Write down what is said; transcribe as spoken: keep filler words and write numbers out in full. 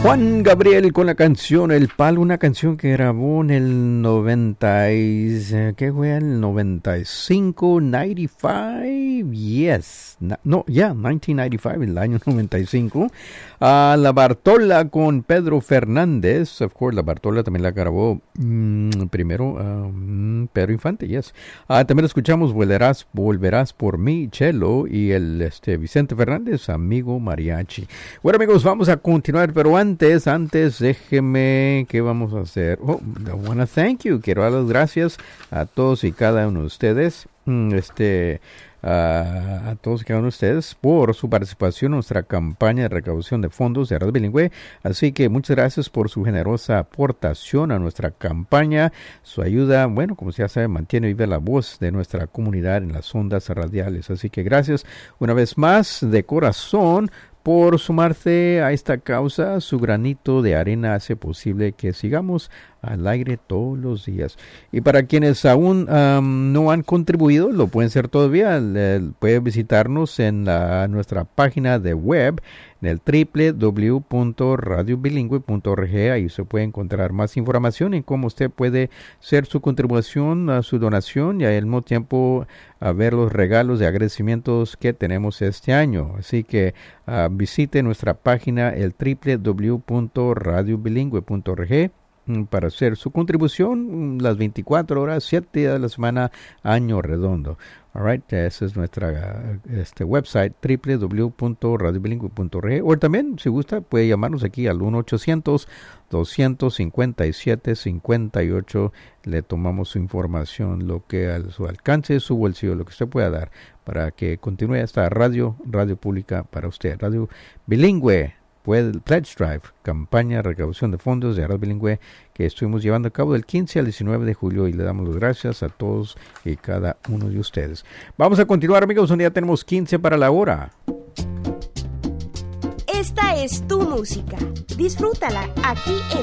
Juan Gabriel con la canción El Palo, una canción que grabó en el noventa, ¿qué fue? El noventa y cinco, noventa y cinco, yes, no, ya, yeah, mil novecientos noventa y cinco, el año noventa y cinco. Uh, la Bartola con Pedro Fernández, of course, la Bartola también la grabó mm, primero uh, Pedro Infante, yes. Uh, también escuchamos Volverás, Volverás por mí, Chelo, y el este Vicente Fernández, Amigo Mariachi. Bueno, amigos, vamos a continuar, pero antes, antes, déjeme, ¿qué vamos a hacer? Oh, I wanna thank you, quiero dar las gracias a todos y cada uno de ustedes, este... Uh, a todos y cada uno de ustedes por su participación en nuestra campaña de recaudación de fondos de Radio Bilingüe. Así que muchas gracias por su generosa aportación a nuestra campaña. Su ayuda, bueno, como ya saben, mantiene viva la voz de nuestra comunidad en las ondas radiales. Así que gracias una vez más de corazón por sumarse a esta causa. Su granito de arena hace posible que sigamos al aire todos los días. Y para quienes aún um, no han contribuido, lo pueden hacer todavía. Le, pueden visitarnos en la, nuestra página de web, en el doble u doble u doble u punto radio bilingüe punto org. Ahí se puede encontrar más información en cómo usted puede hacer su contribución, a su donación y al mismo tiempo a ver los regalos de agradecimientos que tenemos este año. Así que uh, visite nuestra página, el doble u doble u doble u punto radio bilingüe punto org, para hacer su contribución las veinticuatro horas, siete días de la semana, año redondo. All right, esa es nuestra este website, doble u doble u doble u punto radio bilingüe punto org. O también, si gusta, puede llamarnos aquí al uno ochocientos, doscientos cincuenta y siete, cincuenta y ocho. Le tomamos su información, lo que a su alcance, su bolsillo, lo que usted pueda dar, para que continúe esta radio, radio pública para usted, Radio Bilingüe. Puede, Pledge Drive, campaña de recaudación de fondos de Radio Bilingüe que estuvimos llevando a cabo del quince al diecinueve de julio, y le damos las gracias a todos y cada uno de ustedes. Vamos a continuar, amigos, donde ya tenemos quince para la hora. Esta es tu música. Disfrútala aquí en